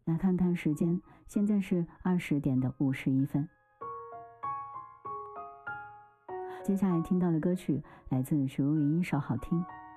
来看看时间，现在是20点的51分。接下来听到的歌曲来自徐若瑄，一首好听。